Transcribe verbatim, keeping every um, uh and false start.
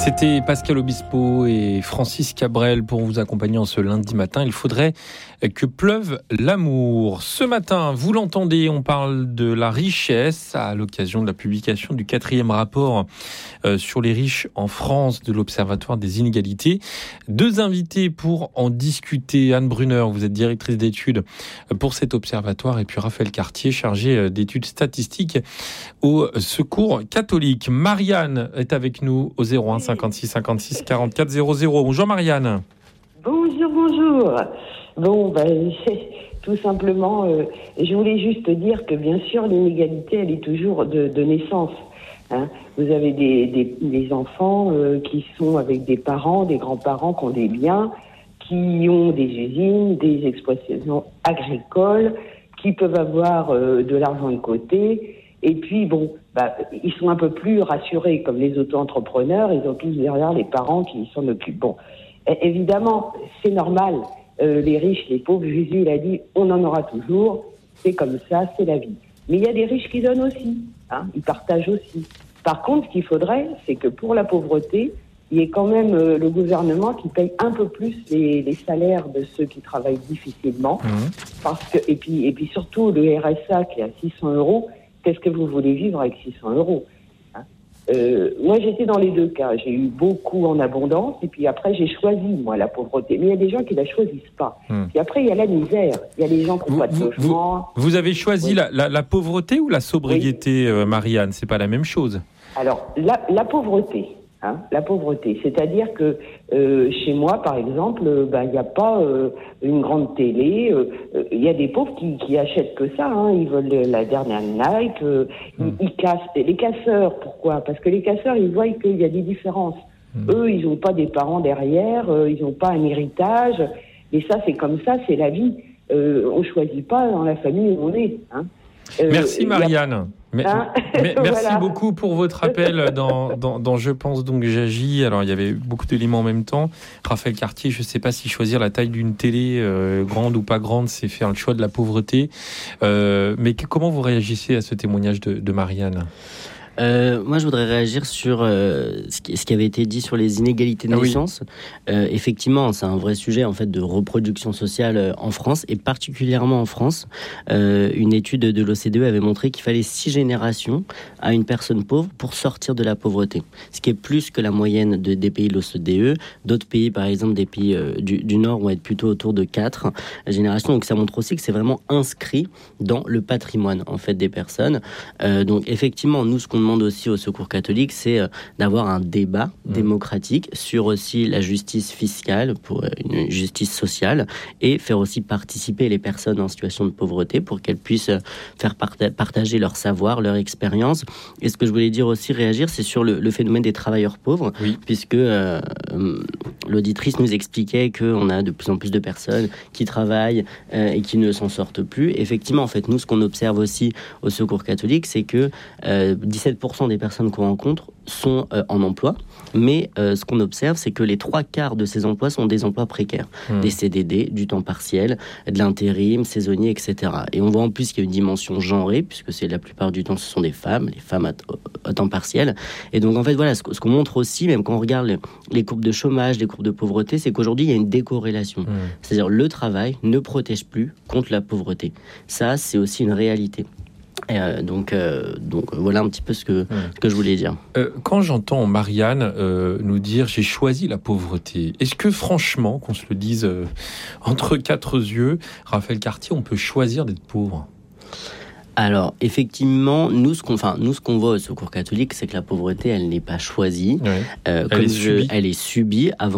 C'était Pascal Obispo et Francis Cabrel pour vous accompagner en ce lundi matin. Il faudrait que pleuve l'amour. Ce matin, vous l'entendez, on parle de la richesse à l'occasion de la publication du quatrième rapport sur les riches en France de l'Observatoire des inégalités. Deux invités pour en discuter. Anne Brunner, vous êtes directrice d'études pour cet observatoire, et puis Raphaël Cartier, chargé d'études statistiques au Secours catholique. Marianne est avec nous au zéro un cinquante-six cinquante-six quarante-quatre zéro zéro. Bonjour Marianne. Bonjour, bonjour. Bon, ben, tout simplement, euh, je voulais juste dire que bien sûr, l'inégalité, elle est toujours de, de naissance. Hein. Vous avez des, des, des enfants euh, qui sont avec des parents, des grands-parents qui ont des biens, qui ont des usines, des exploitations agricoles, qui peuvent avoir euh, de l'argent de côté. Et puis, bon, bah, ils sont un peu plus rassurés, comme les auto-entrepreneurs, ils ont tous derrière les parents qui s'en occupent. Bon, et, évidemment, c'est normal, euh, les riches, les pauvres, Jésus, il a dit, on en aura toujours, c'est comme ça, c'est la vie. Mais il y a des riches qui donnent aussi, hein, ils partagent aussi. Par contre, ce qu'il faudrait, c'est que pour la pauvreté, il y ait quand même euh, le gouvernement qui paye un peu plus les, les salaires de ceux qui travaillent difficilement, mmh. parce que, et puis, et puis surtout, le R S A qui est à six cents euros, qu'est-ce que vous voulez vivre avec six cents euros, hein? euh, Moi, j'étais dans les deux cas. J'ai eu beaucoup en abondance, et puis après, j'ai choisi, moi, la pauvreté. Mais il y a des gens qui ne la choisissent pas. Hum. Puis après, il y a la misère. Il y a les gens qui n'ont pas de logement. Vous, vous avez choisi oui. la, la, la pauvreté ou la sobriété, oui. euh, Marianne? C'est pas la même chose. Alors, la, la pauvreté. Hein, la pauvreté, c'est-à-dire que euh, chez moi, par exemple, il euh, ben, n'y a pas euh, une grande télé. Il euh, y a des pauvres qui, qui achètent que ça. Hein, ils veulent la dernière Nike. Euh, mmh. ils, ils cassent. Les casseurs, pourquoi? Parce que les casseurs, ils voient qu'il y a des différences. Mmh. Eux, ils n'ont pas des parents derrière. Euh, ils n'ont pas un héritage. Et ça, c'est comme ça, c'est la vie. Euh, on choisit pas dans la famille où on est. Hein. Euh, Merci Marianne. Mais, hein mais, merci voilà. beaucoup pour votre appel dans, dans, dans Je pense donc j'agis. Alors il y avait beaucoup d'éléments en même temps. Raphaël Cartier, je ne sais pas si choisir la taille d'une télé, euh, grande ou pas grande, c'est faire le choix de la pauvreté. Euh, mais que, comment vous réagissez à ce témoignage de, de Marianne ? Euh, moi, je voudrais réagir sur euh, ce, qui, ce qui avait été dit sur les inégalités de naissance. Oui. Euh, effectivement, c'est un vrai sujet en fait de reproduction sociale euh, en France, et particulièrement en France. Euh, une étude de l'O C D E avait montré qu'il fallait six générations à une personne pauvre pour sortir de la pauvreté, ce qui est plus que la moyenne de, des pays de l'O C D E. D'autres pays, par exemple des pays euh, du, du Nord, vont être plutôt autour de quatre générations. Donc, ça montre aussi que c'est vraiment inscrit dans le patrimoine en fait des personnes. Euh, donc, effectivement, nous, ce qu'on demande aussi au Secours catholique, c'est d'avoir un débat mmh. démocratique sur aussi la justice fiscale, pour une justice sociale, et faire aussi participer les personnes en situation de pauvreté pour qu'elles puissent faire partager leur savoir, leur expérience. Et ce que je voulais dire aussi, réagir, c'est sur le, le phénomène des travailleurs pauvres, oui. puisque euh, l'auditrice nous expliquait qu'on a de plus en plus de personnes qui travaillent euh, et qui ne s'en sortent plus. Effectivement, en fait, nous, ce qu'on observe aussi au Secours catholique, c'est que euh, dix-sept pour cent des personnes qu'on rencontre sont euh, en emploi, mais euh, ce qu'on observe, c'est que les trois quarts de ces emplois sont des emplois précaires, mmh. des C D D, du temps partiel, de l'intérim, saisonnier, et cetera. Et on voit en plus qu'il y a une dimension genrée, puisque c'est la plupart du temps, ce sont des femmes, les femmes à, t- à temps partiel. Et donc, en fait, voilà, ce, ce qu'on montre aussi, même quand on regarde les, les courbes de chômage, les courbes de pauvreté, c'est qu'aujourd'hui, il y a une décorrélation. Mmh. C'est-à-dire, le travail ne protège plus contre la pauvreté. Ça, c'est aussi une réalité. Euh, donc, euh, donc voilà un petit peu ce que, mmh. ce que je voulais dire. Euh, quand j'entends Marianne euh, nous dire « j'ai choisi la pauvreté », est-ce que franchement, qu'on se le dise euh, entre quatre yeux, Raphaël Cartier, on peut choisir d'être pauvre ? Alors, effectivement, nous ce qu'on, enfin, nous, ce qu'on voit au Secours catholique, c'est que la pauvreté, elle n'est pas choisie. Oui. Euh, elle, comme est je, subie. elle est subie avant